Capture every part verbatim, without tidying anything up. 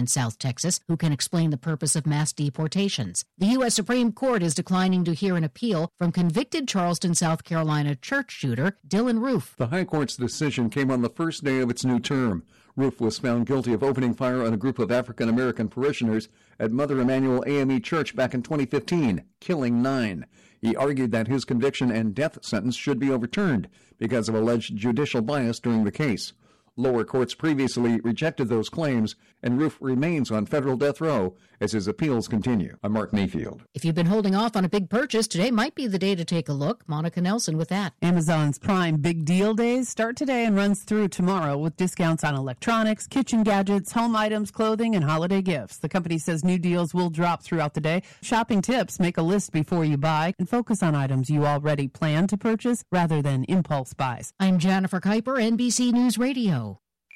in South Texas who can explain the purpose of mass deportations. The U S Supreme Court is declining to hear an appeal from convicted Charleston, South Carolina church shooter Dylann Roof. The High Court's decision came on the first day of its new term. Roof was found guilty of opening fire on a group of African-American parishioners at Mother Emanuel A M E Church back in twenty fifteen, killing nine. He argued that his conviction and death sentence should be overturned because of alleged judicial bias during the case. Lower courts previously rejected those claims, and Roof remains on federal death row as his appeals continue. I'm Mark Mayfield. If you've been holding off on a big purchase, today might be the day to take a look. Monica Nelson with that. Amazon's Prime Big Deal Days start today and runs through tomorrow with discounts on electronics, kitchen gadgets, home items, clothing, and holiday gifts. The company says new deals will drop throughout the day. Shopping tips: make a list before you buy and focus on items you already plan to purchase rather than impulse buys. I'm Jennifer Kuiper, N B C News Radio.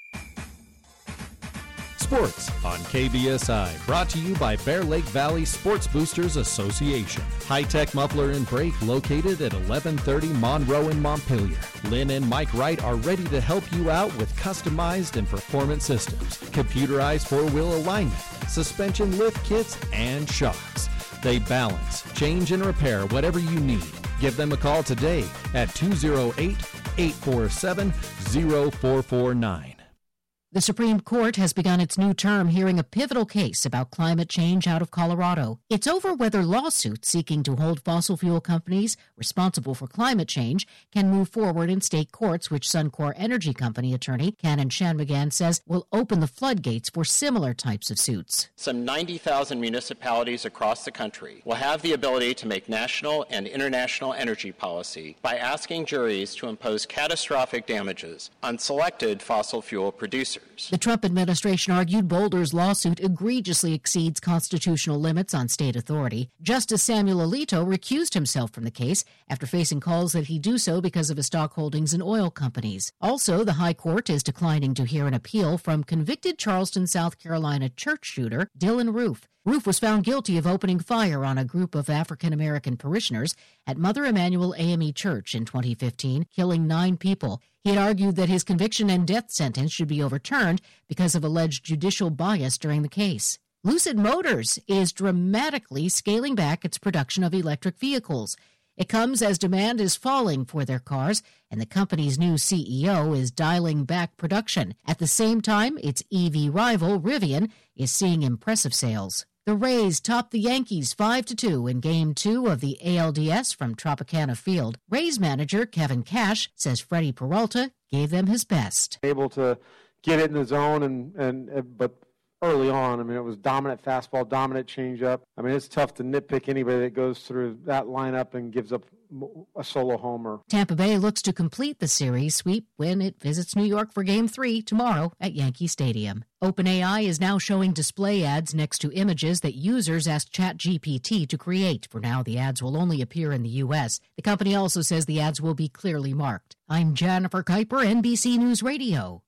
Sports on K B S I, brought to you by Bear Lake Valley Sports Boosters Association. High-tech muffler and brake located at eleven thirty Monroe in Montpelier. Lynn and Mike Wright are ready to help you out with customized and performance systems, computerized four-wheel alignment, suspension lift kits, and shocks. They balance, change, and repair whatever you need. Give them a call today at two oh eight, eight four seven, oh four four nine. The Supreme Court has begun its new term hearing a pivotal case about climate change out of Colorado. It's over whether lawsuits seeking to hold fossil fuel companies responsible for climate change can move forward in state courts, which Suncor Energy Company attorney Canon Shanmugam says will open the floodgates for similar types of suits. Some ninety thousand municipalities across the country will have the ability to make national and international energy policy by asking juries to impose catastrophic damages on selected fossil fuel producers. The Trump administration argued Boulder's lawsuit egregiously exceeds constitutional limits on state authority. Justice Samuel Alito recused himself from the case after facing calls that he do so because of his stock holdings in oil companies. Also, the High Court is declining to hear an appeal from convicted Charleston, South Carolina church shooter Dylann Roof. Roof was found guilty of opening fire on a group of African-American parishioners at Mother Emanuel A M E Church in twenty fifteen, killing nine people. He had argued that his conviction and death sentence should be overturned because of alleged judicial bias during the case. Lucid Motors is dramatically scaling back its production of electric vehicles. It comes as demand is falling for their cars, and the company's new C E O is dialing back production. At the same time, its E V rival, Rivian, is seeing impressive sales. The Rays topped the Yankees five to two in Game two of the A L D S from Tropicana Field. Rays manager Kevin Cash says Freddie Peralta gave them his best. Able to get it in the zone, and, and but early on, I mean, it was dominant fastball, dominant changeup. I mean, it's tough to nitpick anybody that goes through that lineup and gives up a solo homer. Tampa Bay looks to complete the series sweep when it visits New York for Game three tomorrow at Yankee Stadium. OpenAI is now showing display ads next to images that users asked ChatGPT to create. For now, the ads will only appear in the U S. The company also says the ads will be clearly marked. I'm Jennifer Kuiper, N B C News Radio.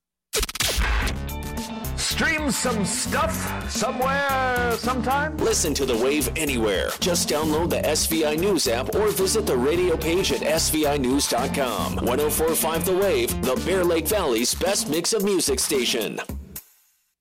Stream some stuff somewhere, sometime? Listen to The Wave anywhere. Just download the S V I News app or visit the radio page at S V I news dot com. one oh four point five The Wave, the Bear Lake Valley's best mix of music station.